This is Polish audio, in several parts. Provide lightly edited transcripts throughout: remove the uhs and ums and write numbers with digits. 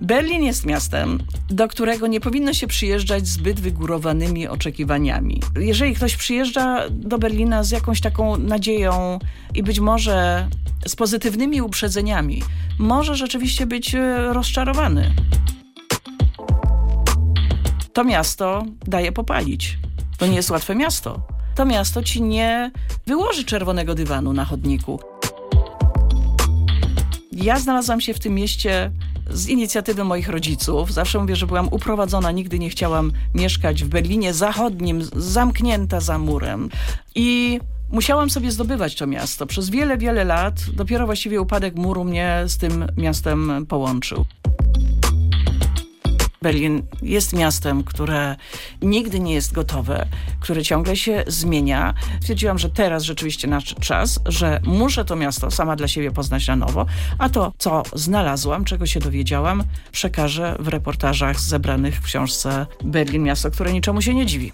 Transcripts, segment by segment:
Berlin jest miastem, do którego nie powinno się przyjeżdżać zbyt wygórowanymi oczekiwaniami. Jeżeli ktoś przyjeżdża do Berlina z jakąś taką nadzieją i być może z pozytywnymi uprzedzeniami, może rzeczywiście być rozczarowany. To miasto daje popalić. To nie jest łatwe miasto. To miasto ci nie wyłoży czerwonego dywanu na chodniku. Ja znalazłam się w tym mieście z inicjatywy moich rodziców. Zawsze mówię, że byłam uprowadzona, nigdy nie chciałam mieszkać w Berlinie Zachodnim, zamknięta za murem. I musiałam sobie zdobywać to miasto. Przez wiele, wiele lat dopiero właściwie upadek muru mnie z tym miastem połączył. Berlin jest miastem, które nigdy nie jest gotowe, które ciągle się zmienia. Stwierdziłam, że teraz rzeczywiście nadszedł czas, że muszę to miasto sama dla siebie poznać na nowo, a to, co znalazłam, czego się dowiedziałam, przekażę w reportażach zebranych w książce Berlin, miasto, które niczemu się nie dziwi.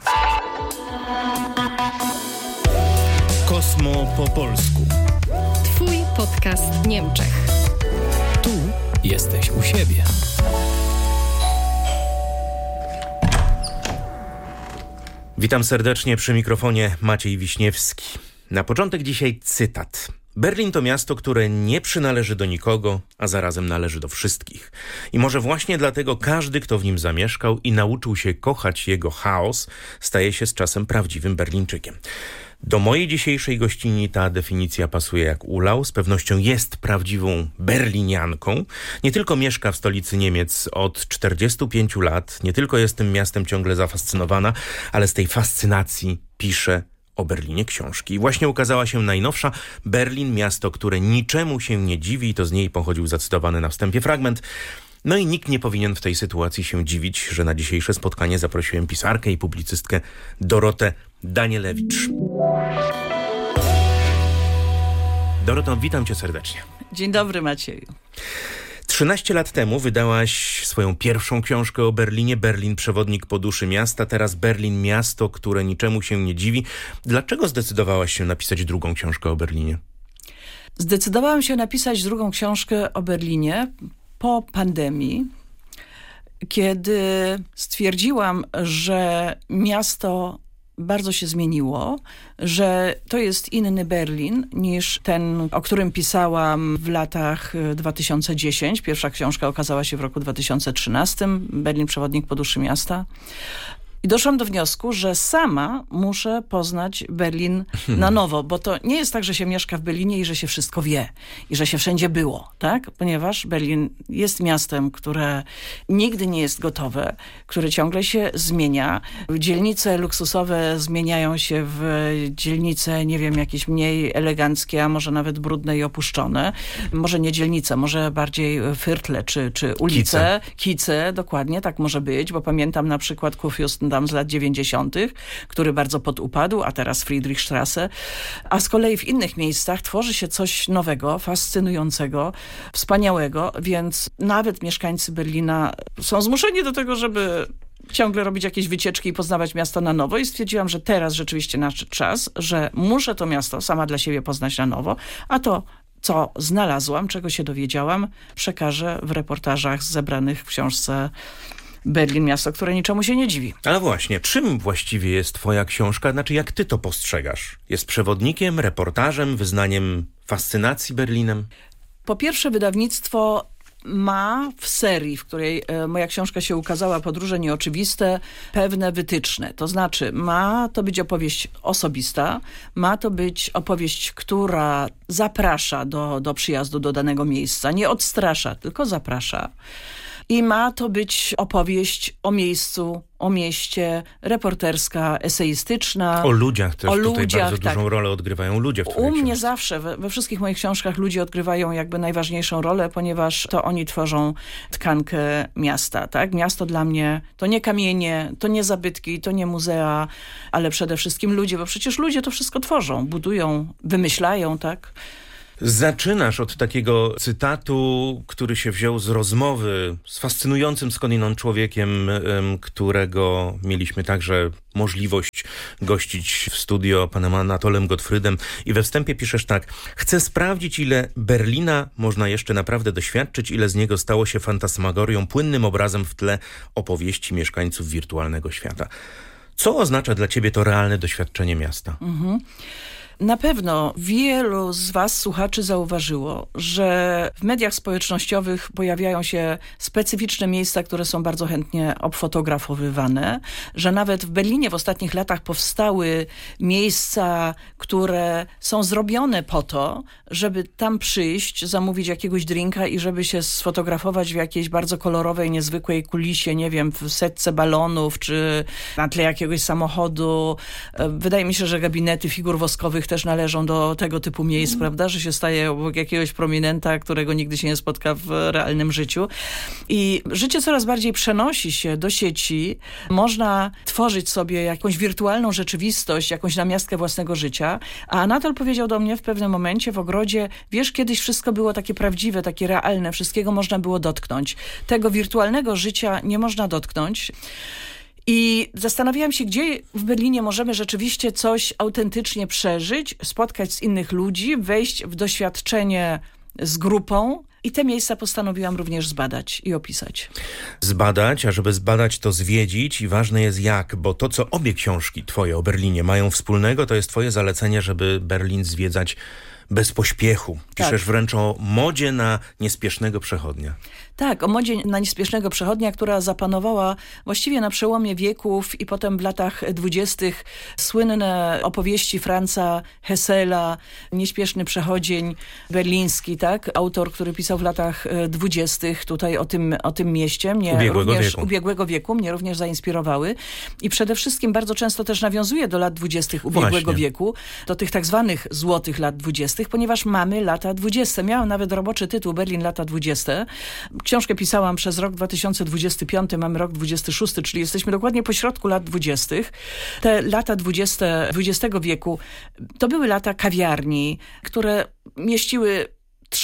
Kosmo po polsku. Twój podcast Niemczech. Tu jesteś u siebie. Witam serdecznie, przy mikrofonie Maciej Wiśniewski. Na początek dzisiaj cytat. Berlin to miasto, które nie przynależy do nikogo, a zarazem należy do wszystkich. I może właśnie dlatego każdy, kto w nim zamieszkał i nauczył się kochać jego chaos, staje się z czasem prawdziwym Berlińczykiem. Do mojej dzisiejszej gościni ta definicja pasuje jak ulał. Z pewnością jest prawdziwą berlinianką. Nie tylko mieszka w stolicy Niemiec od 45 lat, nie tylko jest tym miastem ciągle zafascynowana, ale z tej fascynacji pisze o Berlinie książki. I właśnie ukazała się najnowsza Berlin, miasto, które niczemu się nie dziwi. To z niej pochodził zacytowany na wstępie fragment. No i nikt nie powinien w tej sytuacji się dziwić, że na dzisiejsze spotkanie zaprosiłem pisarkę i publicystkę Dorotę Danielewicz. Doroto, witam cię serdecznie. Dzień dobry, Macieju. 13 lat temu wydałaś swoją pierwszą książkę o Berlinie, Berlin, przewodnik po duszy miasta, teraz Berlin, miasto, które niczemu się nie dziwi. Dlaczego zdecydowałaś się napisać drugą książkę o Berlinie? Zdecydowałam się napisać drugą książkę o Berlinie po pandemii, kiedy stwierdziłam, że miasto bardzo się zmieniło, że to jest inny Berlin niż ten, o którym pisałam w latach 2010. Pierwsza książka okazała się w roku 2013, Berlin, przewodnik po duszy miasta. I doszłam do wniosku, że sama muszę poznać Berlin na nowo, bo to nie jest tak, że się mieszka w Berlinie i że się wszystko wie i że się wszędzie było, tak? Ponieważ Berlin jest miastem, które nigdy nie jest gotowe, które ciągle się zmienia. Dzielnice luksusowe zmieniają się w dzielnice, nie wiem, jakieś mniej eleganckie, a może nawet brudne i opuszczone. Może nie dzielnice, może bardziej viertle czy ulice. Kice, dokładnie, tak może być, bo pamiętam na przykład Kurfürstendamm z lat 90., który bardzo podupadł, a teraz Friedrichstraße. A z kolei w innych miejscach tworzy się coś nowego, fascynującego, wspaniałego, więc nawet mieszkańcy Berlina są zmuszeni do tego, żeby ciągle robić jakieś wycieczki i poznawać miasto na nowo i stwierdziłam, że teraz rzeczywiście nadszedł czas, że muszę to miasto sama dla siebie poznać na nowo, a to, co znalazłam, czego się dowiedziałam, przekażę w reportażach zebranych w książce Berlin, miasto, które niczemu się nie dziwi. Ale właśnie, czym właściwie jest twoja książka? Znaczy, jak ty to postrzegasz? Jest przewodnikiem, reportażem, wyznaniem fascynacji Berlinem? Po pierwsze, wydawnictwo ma w serii, w której moja książka się ukazała, Podróże nieoczywiste, pewne wytyczne. To znaczy, ma to być opowieść osobista, ma to być opowieść, która zaprasza do przyjazdu do danego miejsca. Nie odstrasza, tylko zaprasza. I ma to być opowieść o miejscu, o mieście, reporterska, eseistyczna. O ludziach też. Tutaj bardzo tak. Dużą rolę odgrywają ludzie w twojej U mnie książce. zawsze, we wszystkich moich książkach ludzie odgrywają jakby najważniejszą rolę, ponieważ to oni tworzą tkankę miasta. Tak? Miasto dla mnie to nie kamienie, to nie zabytki, to nie muzea, ale przede wszystkim ludzie, bo przecież ludzie to wszystko tworzą, budują, wymyślają, tak? Zaczynasz od takiego cytatu, który się wziął z rozmowy z fascynującym skądinąd człowiekiem, którego mieliśmy także możliwość gościć w studio, panem Anatolem Gottfriedem. I we wstępie piszesz tak: chcę sprawdzić, ile Berlina można jeszcze naprawdę doświadczyć, ile z niego stało się fantasmagorią, płynnym obrazem w tle opowieści mieszkańców wirtualnego świata. Co oznacza dla ciebie to realne doświadczenie miasta? Na pewno wielu z was, słuchaczy, zauważyło, że w mediach społecznościowych pojawiają się specyficzne miejsca, które są bardzo chętnie obfotografowywane, że nawet w Berlinie w ostatnich latach powstały miejsca, które są zrobione po to, żeby tam przyjść, zamówić jakiegoś drinka i żeby się sfotografować w jakiejś bardzo kolorowej, niezwykłej kulisie, nie wiem, w setce balonów, czy na tle jakiegoś samochodu. Wydaje mi się, że gabinety figur woskowych też należą do tego typu miejsc, prawda, że się staje obok jakiegoś prominenta, którego nigdy się nie spotka w realnym życiu. I życie coraz bardziej przenosi się do sieci. Można tworzyć sobie jakąś wirtualną rzeczywistość, jakąś namiastkę własnego życia. A Anatol powiedział do mnie w pewnym momencie w ogrodzie: wiesz, kiedyś wszystko było takie prawdziwe, takie realne, wszystkiego można było dotknąć. Tego wirtualnego życia nie można dotknąć. I zastanawiałam się, gdzie w Berlinie możemy rzeczywiście coś autentycznie przeżyć, spotkać z innych ludzi, wejść w doświadczenie z grupą. I te miejsca postanowiłam również zbadać i opisać. Zbadać, a żeby zbadać, to zwiedzić i ważne jest jak, bo to, co obie książki twoje o Berlinie mają wspólnego, to jest twoje zalecenie, żeby Berlin zwiedzać bez pośpiechu. Piszesz wręcz o modzie na niespiesznego przechodnia. Tak, o modzie na niespiesznego przechodnia, która zapanowała właściwie na przełomie wieków i potem w latach 20. Słynne opowieści Franza Hessela, Nieśpieszny przechodzień berliński, tak? Autor, który pisał w latach 20. tutaj o tym mieście. Ubiegłego wieku. Mnie również zainspirowały. I przede wszystkim bardzo często też nawiązuje do lat 20. ubiegłego wieku, do tych tak zwanych złotych lat 20., ponieważ mamy lata 20. Miałam nawet roboczy tytuł Berlin lata 20. Książkę pisałam przez rok 2025, mamy rok 26, czyli jesteśmy dokładnie po środku lat 20. Te lata 20 XX wieku to były lata kawiarni, które mieściły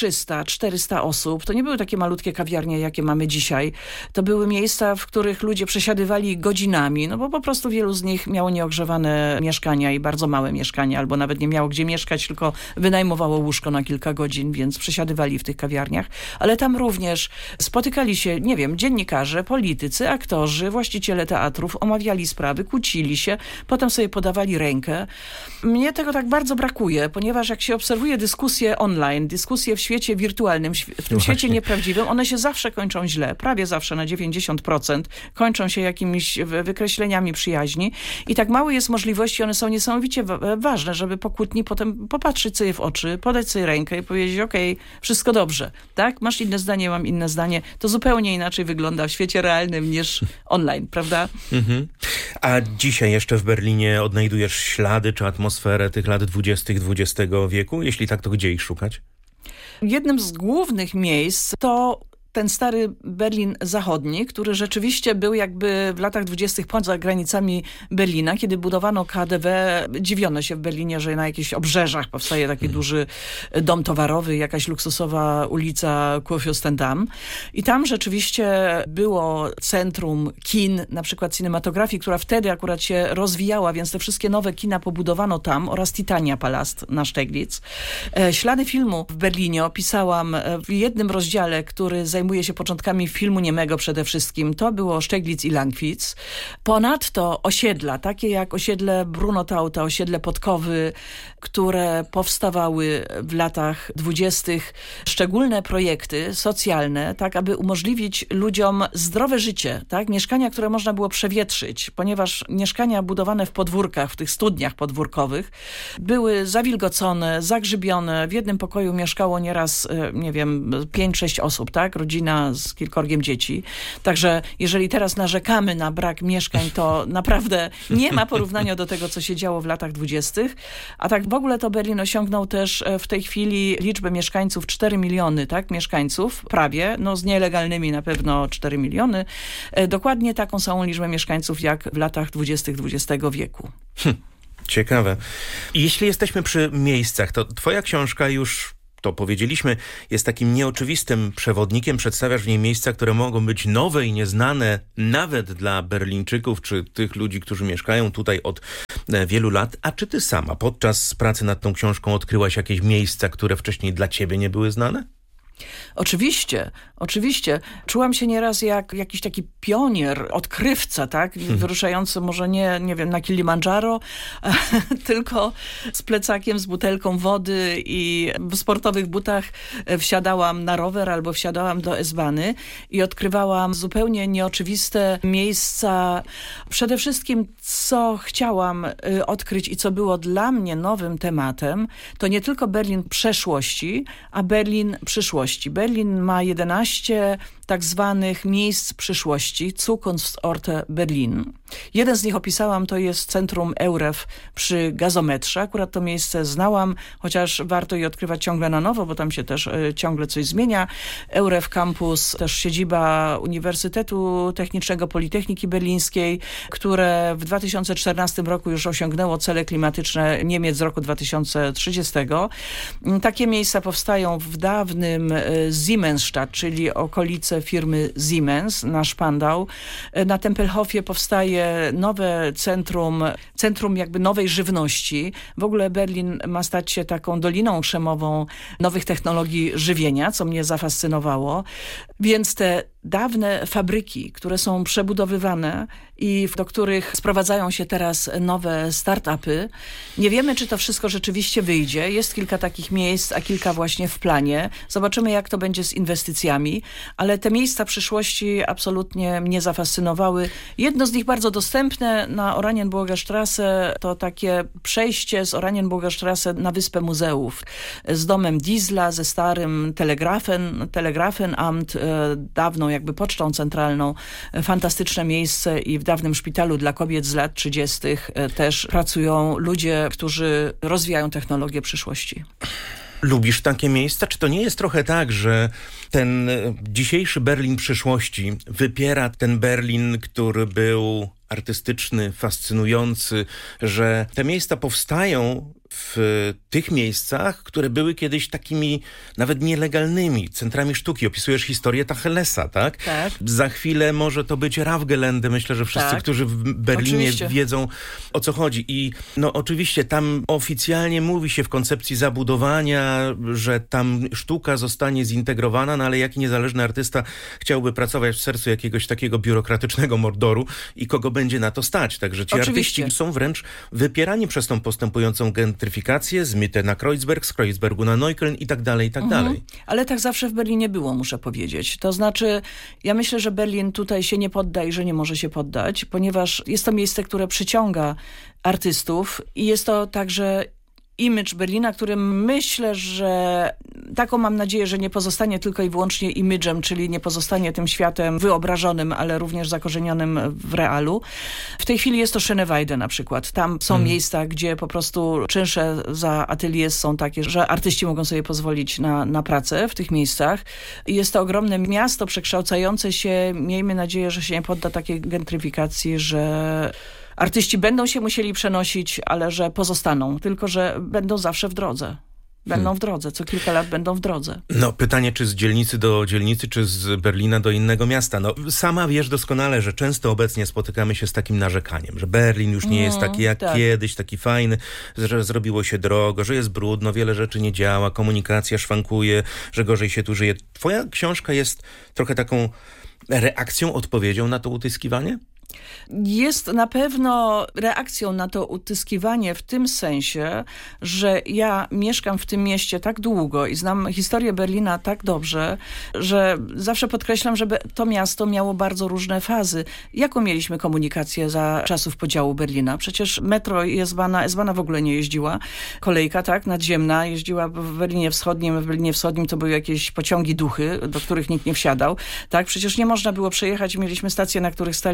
300-400 osób. To nie były takie malutkie kawiarnie, jakie mamy dzisiaj. To były miejsca, w których ludzie przesiadywali godzinami, no bo po prostu wielu z nich miało nieogrzewane mieszkania i bardzo małe mieszkania, albo nawet nie miało gdzie mieszkać, tylko wynajmowało łóżko na kilka godzin, więc przesiadywali w tych kawiarniach. Ale tam również spotykali się, nie wiem, dziennikarze, politycy, aktorzy, właściciele teatrów, omawiali sprawy, kłócili się, potem sobie podawali rękę. Mnie tego tak bardzo brakuje, ponieważ jak się obserwuje dyskusje online, dyskusje w świecie wirtualnym, w tym świecie nieprawdziwym, one się zawsze kończą źle, prawie zawsze na 90%, kończą się jakimiś wykreśleniami przyjaźni i tak mało jest możliwości, one są niesamowicie ważne, żeby po kłótni potem popatrzeć sobie w oczy, podać sobie rękę i powiedzieć: okej, wszystko dobrze, tak? Masz inne zdanie, mam inne zdanie. To zupełnie inaczej wygląda w świecie realnym niż online, prawda? A dzisiaj jeszcze w Berlinie odnajdujesz ślady czy atmosferę tych lat 20. XX wieku? Jeśli tak, to gdzie ich szukać? Jednym z głównych miejsc to ten stary Berlin Zachodni, który rzeczywiście był jakby w latach 20. poza granicami Berlina. Kiedy budowano KaDeWe, dziwiono się w Berlinie, że na jakichś obrzeżach powstaje taki duży dom towarowy, jakaś luksusowa ulica Kurfürstendamm. I tam rzeczywiście było centrum kin, na przykład cinematografii, która wtedy akurat się rozwijała, więc te wszystkie nowe kina pobudowano tam, oraz Titania Palast na Steglitz. Ślady filmu w Berlinie opisałam w jednym rozdziale, który zajmuje się początkami filmu niemego przede wszystkim. To było Steglitz i Langwitz. Ponadto osiedla, takie jak osiedle Brunotauta, osiedle Podkowy, które powstawały w latach 20. Szczególne projekty socjalne, tak aby umożliwić ludziom zdrowe życie, tak? Mieszkania, które można było przewietrzyć, ponieważ mieszkania budowane w podwórkach, w tych studniach podwórkowych, były zawilgocone, zagrzybione. W jednym pokoju mieszkało nieraz, nie wiem, 5-6 osób, tak? Rodzina z kilkorgiem dzieci. Także jeżeli teraz narzekamy na brak mieszkań, to naprawdę nie ma porównania do tego, co się działo w latach 20. A tak w ogóle to Berlin osiągnął też w tej chwili liczbę mieszkańców 4 miliony, tak? Mieszkańców, prawie, no z nielegalnymi na pewno 4 miliony. Dokładnie taką samą liczbę mieszkańców jak w latach 20. XX wieku. Ciekawe. I jeśli jesteśmy przy miejscach, to twoja książka już to powiedzieliśmy, jest takim nieoczywistym przewodnikiem. Przedstawiasz w niej miejsca, które mogą być nowe i nieznane nawet dla Berlińczyków, czy tych ludzi, którzy mieszkają tutaj od wielu lat. A czy ty sama podczas pracy nad tą książką odkryłaś jakieś miejsca, które wcześniej dla ciebie nie były znane? Oczywiście. Czułam się nieraz jak jakiś taki pionier, odkrywca, tak? Wyruszający może nie wiem, na Kilimandżaro, tylko z plecakiem, z butelką wody i w sportowych butach wsiadałam na rower albo wsiadałam do S-Bahny i odkrywałam zupełnie nieoczywiste miejsca. Przede wszystkim, co chciałam odkryć i co było dla mnie nowym tematem, to nie tylko Berlin przeszłości, a Berlin przyszłości. Berlin ma 11 tak zwanych miejsc przyszłości, Zukunftsorte Berlin. Jeden z nich opisałam, to jest centrum EUREF przy gazometrze. Akurat to miejsce znałam, chociaż warto je odkrywać ciągle na nowo, bo tam się też ciągle coś zmienia. EUREF Campus, też siedziba Uniwersytetu Technicznego Politechniki Berlińskiej, które w 2014 roku już osiągnęło cele klimatyczne Niemiec z roku 2030. Takie miejsca powstają w dawnym Siemensstadt, czyli okolice firmy Siemens na Spandau. Na Tempelhofie powstaje nowe centrum jakby nowej żywności. W ogóle Berlin ma stać się taką doliną krzemową nowych technologii żywienia, co mnie zafascynowało. Więc te dawne fabryki, które są przebudowywane i do których sprowadzają się teraz nowe start-upy. Nie wiemy, czy to wszystko rzeczywiście wyjdzie. Jest kilka takich miejsc, a kilka właśnie w planie. Zobaczymy, jak to będzie z inwestycjami, ale te miejsca przyszłości absolutnie mnie zafascynowały. Jedno z nich bardzo dostępne na Oranienburger Straße to takie przejście z Oranienburger Straße na Wyspę Muzeów. Z domem Diesla, ze starym Telegrafenamt, dawną jakby pocztą centralną. Fantastyczne miejsce i w dawnym szpitalu dla kobiet z lat 30. też pracują ludzie, którzy rozwijają technologię przyszłości. Lubisz takie miejsca? Czy to nie jest trochę tak, że ten dzisiejszy Berlin przyszłości wypiera ten Berlin, który był artystyczny, fascynujący, że te miejsca powstają w tych miejscach, które były kiedyś takimi nawet nielegalnymi centrami sztuki. Opisujesz historię Tachelesa, tak? Tak. Za chwilę może to być Raffgelände. Myślę, że wszyscy, którzy w Berlinie wiedzą, o co chodzi. I no oczywiście tam oficjalnie mówi się w koncepcji zabudowania, że tam sztuka zostanie zintegrowana, no ale jaki niezależny artysta chciałby pracować w sercu jakiegoś takiego biurokratycznego mordoru i kogo będzie na to stać. Także ci artyści są wręcz wypierani przez tą postępującą gentryfikację z Mitte na Kreuzberg, z Kreuzbergu na Neukölln i tak dalej, i tak dalej. Ale tak zawsze w Berlinie było, muszę powiedzieć. To znaczy, ja myślę, że Berlin tutaj się nie podda i że nie może się poddać, ponieważ jest to miejsce, które przyciąga artystów i jest to także image Berlina, który myślę, że taką mam nadzieję, że nie pozostanie tylko i wyłącznie imidżem, czyli nie pozostanie tym światem wyobrażonym, ale również zakorzenionym w realu. W tej chwili jest to Schöneweide na przykład. Tam są miejsca, gdzie po prostu czynsze za atelier są takie, że artyści mogą sobie pozwolić na pracę w tych miejscach. Jest to ogromne miasto przekształcające się. Miejmy nadzieję, że się nie podda takiej gentryfikacji, że artyści będą się musieli przenosić, ale że pozostaną, tylko że będą zawsze w drodze. Będą w drodze, co kilka lat będą w drodze. No pytanie, czy z dzielnicy do dzielnicy, czy z Berlina do innego miasta. No sama wiesz doskonale, że często obecnie spotykamy się z takim narzekaniem, że Berlin już nie jest taki jak kiedyś, taki fajny, że zrobiło się drogo, że jest brudno, wiele rzeczy nie działa, komunikacja szwankuje, że gorzej się tu żyje. Twoja książka jest trochę taką reakcją, odpowiedzią na to utyskiwanie? Jest na pewno reakcją na to utyskiwanie w tym sensie, że ja mieszkam w tym mieście tak długo i znam historię Berlina tak dobrze, że zawsze podkreślam, że to miasto miało bardzo różne fazy. Jaką mieliśmy komunikację za czasów podziału Berlina? Przecież metro i S-Bahna w ogóle nie jeździła. Kolejka, tak, nadziemna jeździła w Berlinie Wschodnim. W Berlinie Wschodnim to były jakieś pociągi duchy, do których nikt nie wsiadał. Tak, przecież nie można było przejechać. Mieliśmy stacje, na których stali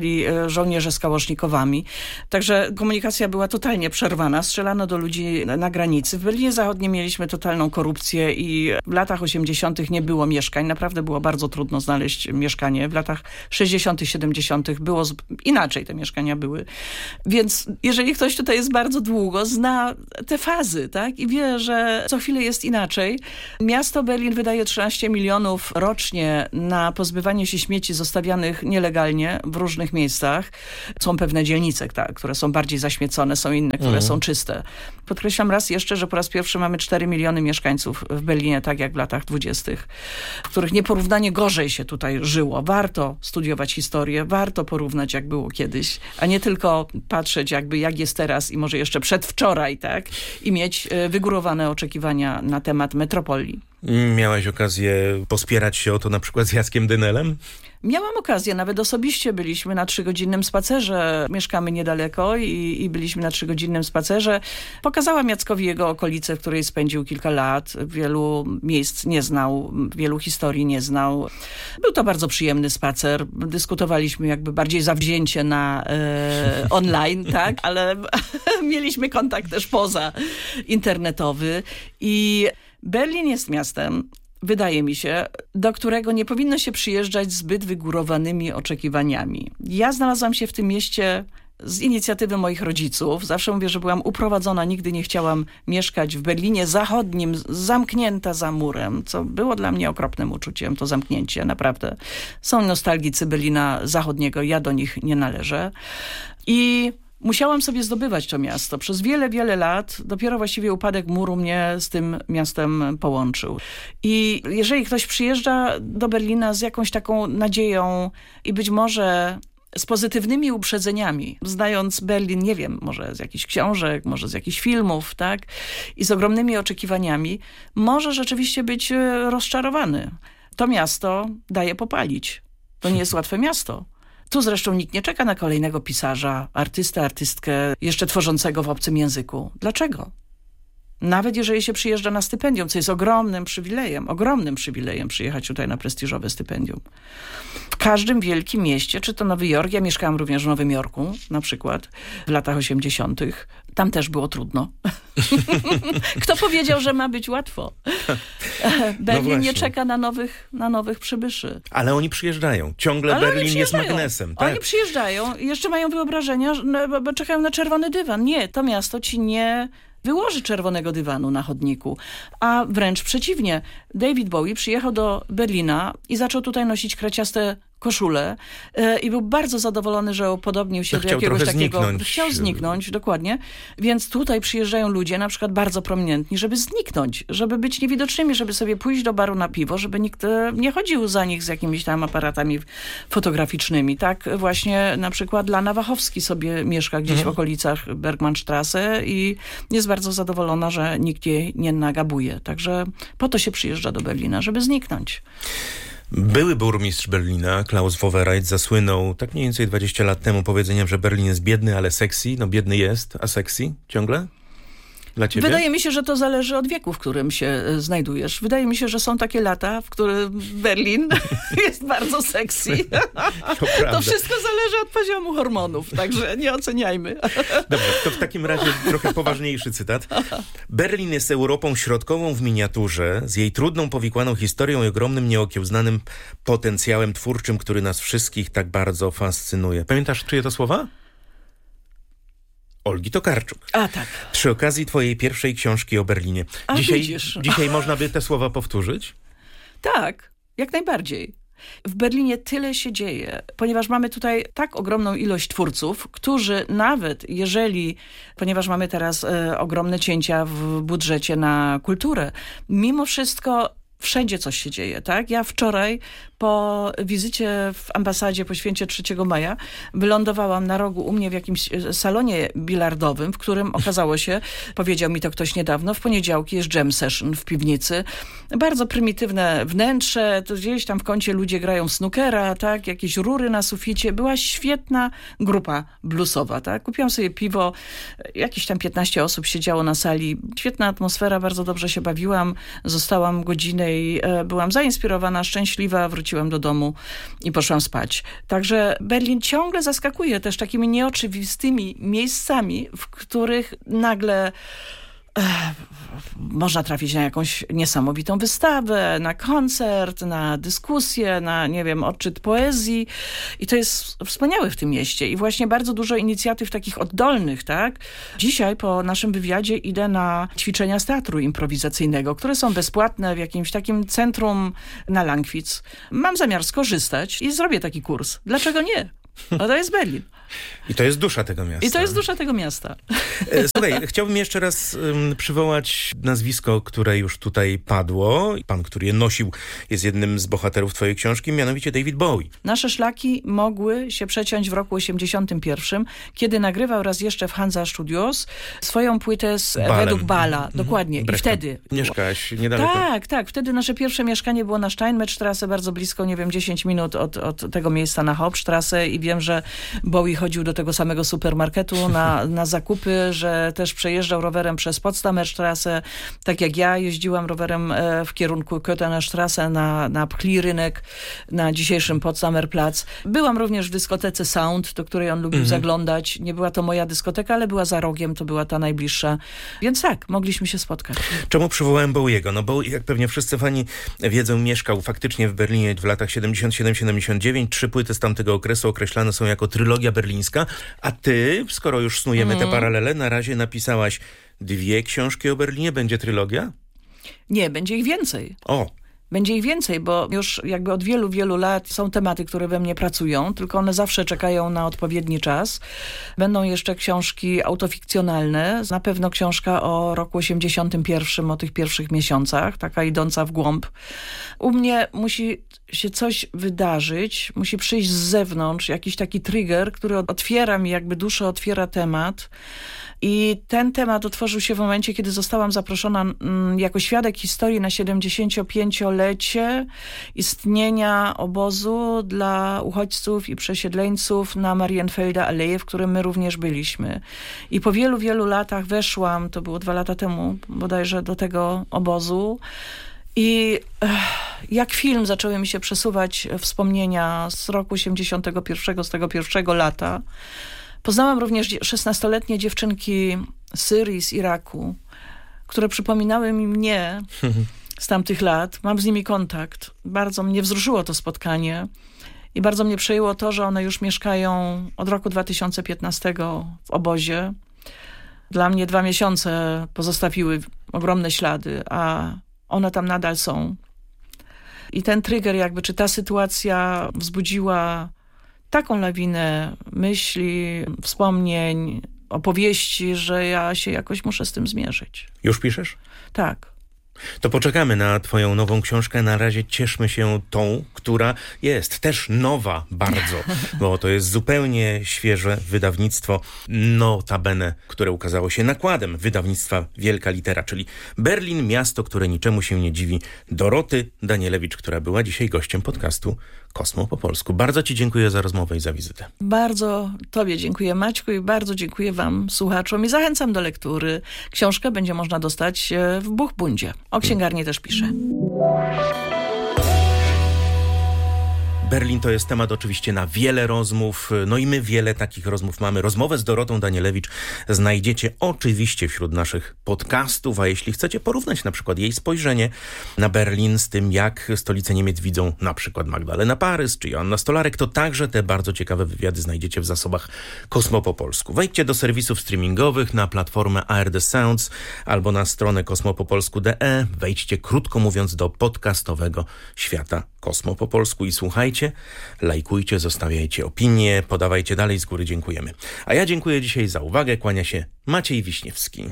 żołnierze z kałasznikowami. Także komunikacja była totalnie przerwana. Strzelano do ludzi na granicy. W Berlinie Zachodnim mieliśmy totalną korupcję i w latach 80. nie było mieszkań. Naprawdę było bardzo trudno znaleźć mieszkanie. W latach 60., 70. było inaczej, te mieszkania były. Więc jeżeli ktoś tutaj jest bardzo długo, zna te fazy, tak? I wie, że co chwilę jest inaczej. Miasto Berlin wydaje 13 milionów rocznie na pozbywanie się śmieci zostawianych nielegalnie w różnych miejscach. Są pewne dzielnice, tak, które są bardziej zaśmiecone, są inne, które są czyste. Podkreślam raz jeszcze, że po raz pierwszy mamy 4 miliony mieszkańców w Berlinie, tak jak w latach 20., w których nieporównanie gorzej się tutaj żyło. Warto studiować historię, warto porównać, jak było kiedyś, a nie tylko patrzeć jak jest teraz i może jeszcze przedwczoraj, tak, i mieć wygórowane oczekiwania na temat metropolii. Miałaś okazję pospierać się o to na przykład z Jackiem Dynelem? Miałam okazję, nawet osobiście byliśmy na 3-godzinnym spacerze. Mieszkamy niedaleko i byliśmy na 3-godzinnym spacerze. Pokazałam Jackowi jego okolice, w której spędził kilka lat. Wielu miejsc nie znał, wielu historii nie znał. Był to bardzo przyjemny spacer. Dyskutowaliśmy jakby bardziej zawzięcie na online, tak? Ale mieliśmy kontakt też poza internetowy. I Berlin jest miastem, wydaje mi się, do którego nie powinno się przyjeżdżać zbyt wygórowanymi oczekiwaniami. Ja znalazłam się w tym mieście z inicjatywy moich rodziców. Zawsze mówię, że byłam uprowadzona, nigdy nie chciałam mieszkać w Berlinie Zachodnim, zamknięta za murem, co było dla mnie okropnym uczuciem, to zamknięcie, naprawdę. Są nostalgicy Berlina Zachodniego, ja do nich nie należę. I musiałam sobie zdobywać to miasto. Przez wiele, wiele lat dopiero właściwie upadek muru mnie z tym miastem połączył. I jeżeli ktoś przyjeżdża do Berlina z jakąś taką nadzieją i być może z pozytywnymi uprzedzeniami, znając Berlin, nie wiem, może z jakichś książek, może z jakichś filmów, tak? I z ogromnymi oczekiwaniami, może rzeczywiście być rozczarowany. To miasto daje popalić. To nie jest łatwe miasto. Tu zresztą nikt nie czeka na kolejnego pisarza, artystkę, jeszcze tworzącego w obcym języku. Dlaczego? Nawet jeżeli się przyjeżdża na stypendium, co jest ogromnym przywilejem przyjechać tutaj na prestiżowe stypendium. W każdym wielkim mieście, czy to Nowy Jork, ja mieszkałam również w Nowym Jorku, na przykład w latach 80. Tam też było trudno. Kto powiedział, że ma być łatwo? Berlin nie czeka na nowych przybyszy. Ale oni przyjeżdżają. Ciągle Berlin jest magnesem. Tak? Oni przyjeżdżają i jeszcze mają wyobrażenia, bo czekają na czerwony dywan. Nie, to miasto ci nie wyłoży czerwonego dywanu na chodniku. A wręcz przeciwnie. David Bowie przyjechał do Berlina i zaczął tutaj nosić kraciaste koszule i był bardzo zadowolony, że upodobnił się do jakiegoś takiego... Chciał zniknąć, dokładnie. Więc tutaj przyjeżdżają ludzie, na przykład bardzo prominentni, żeby zniknąć, żeby być niewidocznymi, żeby sobie pójść do baru na piwo, żeby nikt nie chodził za nich z jakimiś tam aparatami fotograficznymi. Tak właśnie na przykład Lana Wachowski sobie mieszka gdzieś w okolicach Bergmannstraße i jest bardzo zadowolona, że nikt jej nie nagabuje. Także po to się przyjeżdża do Berlina, żeby zniknąć. Były burmistrz Berlina, Klaus Wowereit, zasłynął tak mniej więcej 20 lat temu powiedzeniem, że Berlin jest biedny, ale sexy. No biedny jest, a sexy ciągle? Dla ciebie? Wydaje mi się, że to zależy od wieku, w którym się znajdujesz. Wydaje mi się, że są takie lata, w którym Berlin jest bardzo sexy. To wszystko zależy od poziomu hormonów, także nie oceniajmy. Dobra, to w takim razie trochę poważniejszy cytat. Berlin jest Europą środkową w miniaturze, z jej trudną, powikłaną historią i ogromnym, nieokiełznanym potencjałem twórczym, który nas wszystkich tak bardzo fascynuje. Pamiętasz czyje to słowa? Olgi Tokarczuk. A tak. Przy okazji twojej pierwszej książki o Berlinie. Dzisiaj można by te słowa powtórzyć? Tak, jak najbardziej. W Berlinie tyle się dzieje, ponieważ mamy tutaj tak ogromną ilość twórców, którzy nawet jeżeli, ponieważ mamy teraz ogromne cięcia w budżecie na kulturę, mimo wszystko wszędzie coś się dzieje, tak? Ja wczoraj po wizycie w ambasadzie po święcie 3 maja wylądowałam na rogu u mnie w jakimś salonie bilardowym, w którym okazało się, powiedział mi to ktoś niedawno, w poniedziałki jest jam session w piwnicy. Bardzo prymitywne wnętrze, to gdzieś tam w kącie ludzie grają snookera, tak? Jakieś rury na suficie. Była świetna grupa bluesowa, tak? Kupiłam sobie piwo, jakieś tam 15 osób siedziało na sali. Świetna atmosfera, bardzo dobrze się bawiłam. Zostałam godzinę i byłam zainspirowana, szczęśliwa. Wróciłam wróciłam do domu i poszłam spać. Także Berlin ciągle zaskakuje też takimi nieoczywistymi miejscami, w których nagle można trafić na jakąś niesamowitą wystawę, na koncert, na dyskusję, na, nie wiem, odczyt poezji. I to jest wspaniałe w tym mieście. I właśnie bardzo dużo inicjatyw takich oddolnych, tak? Dzisiaj po naszym wywiadzie idę na ćwiczenia z teatru improwizacyjnego, które są bezpłatne w jakimś takim centrum na Lankwitz. Mam zamiar skorzystać i zrobię taki kurs. Dlaczego nie? No to jest Berlin. I to jest dusza tego miasta. I to jest dusza tego miasta. Słuchaj, chciałbym jeszcze raz przywołać nazwisko, które już tutaj padło. Pan, który je nosił, jest jednym z bohaterów twojej książki, mianowicie David Bowie. Nasze szlaki mogły się przeciąć w roku 1981, kiedy nagrywał raz jeszcze w Hansa Studios swoją płytę według Bala. Dokładnie. Brechta. I wtedy... Mieszkałaś niedaleko? Tak. Wtedy nasze pierwsze mieszkanie było na Steinmetzstraße, bardzo blisko, 10 minut od tego miejsca na Hauptstraße i wiem, że Bowie chodził do tego samego supermarketu na zakupy, że też przejeżdżał rowerem przez Potsdamerstraße, tak jak ja jeździłam rowerem w kierunku Köthenerstraße na Pchli rynek, na dzisiejszym Potsdamerplatz. Byłam również w dyskotece Sound, do której on lubił zaglądać. Nie była to moja dyskoteka, ale była za rogiem, to była ta najbliższa. Więc tak, mogliśmy się spotkać. Czemu przywołałem Bowiego? No bo jak pewnie wszyscy fani wiedzą, mieszkał faktycznie w Berlinie w latach 77-79. 3 płyty z tamtego okresu określane są jako trylogia berlińska, a ty, skoro już snujemy te paralele, na razie napisałaś 2 książki o Berlinie. Będzie trylogia? Nie, będzie ich więcej. O! Będzie ich więcej, bo już jakby od wielu, wielu lat są tematy, które we mnie pracują, tylko one zawsze czekają na odpowiedni czas. Będą jeszcze książki autofikcjonalne, na pewno książka o roku 81, o tych pierwszych miesiącach, taka idąca w głąb. U mnie musi się coś wydarzyć, musi przyjść z zewnątrz jakiś taki trigger, który otwiera mi jakby duszę, otwiera temat. I ten temat otworzył się w momencie, kiedy zostałam zaproszona jako świadek historii na 75-lecie istnienia obozu dla uchodźców i przesiedleńców na Marienfelder Allee, w którym my również byliśmy. I po wielu, wielu latach weszłam, to było 2 lata temu bodajże, do tego obozu. I jak film zaczęły mi się przesuwać wspomnienia z roku 81, z tego pierwszego lata. Poznałam również 16-letnie dziewczynki z Syrii, z Iraku, które przypominały mi mnie z tamtych lat. Mam z nimi kontakt. Bardzo mnie wzruszyło to spotkanie i bardzo mnie przejęło to, że one już mieszkają od roku 2015 w obozie. Dla mnie 2 miesiące pozostawiły ogromne ślady, a one tam nadal są. I ten trigger jakby, czy ta sytuacja wzbudziła taką lawinę myśli, wspomnień, opowieści, że ja się jakoś muszę z tym zmierzyć. Już piszesz? Tak. To poczekamy na twoją nową książkę. Na razie cieszmy się tą, która jest też nowa bardzo, bo to jest zupełnie świeże wydawnictwo, notabene, które ukazało się nakładem wydawnictwa Wielka Litera, czyli Berlin, miasto, które niczemu się nie dziwi, Doroty Danielewicz, która była dzisiaj gościem podcastu Kosmo po polsku. Bardzo ci dziękuję za rozmowę i za wizytę. Bardzo tobie dziękuję, Maćku, i bardzo dziękuję wam, słuchaczom, i zachęcam do lektury. Książkę będzie można dostać w Buchbundzie. O księgarni też piszę. Berlin to jest temat oczywiście na wiele rozmów, no i my wiele takich rozmów mamy. Rozmowę z Dorotą Danielewicz znajdziecie oczywiście wśród naszych podcastów, a jeśli chcecie porównać na przykład jej spojrzenie na Berlin z tym, jak stolicę Niemiec widzą na przykład Magdalena Parys czy Joanna Stolarek, to także te bardzo ciekawe wywiady znajdziecie w zasobach Kosmo po polsku. Wejdźcie do serwisów streamingowych, na platformę ARD Sounds albo na stronę kosmopopolsku.de. Wejdźcie, krótko mówiąc, do podcastowego świata Kosmo po polsku i słuchajcie, lajkujcie, zostawiajcie opinie, podawajcie dalej, z góry dziękujemy. A ja dziękuję dzisiaj za uwagę, kłania się Maciej Wiśniewski.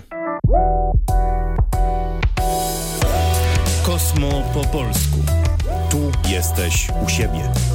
Kosmo po polsku. Tu jesteś u siebie.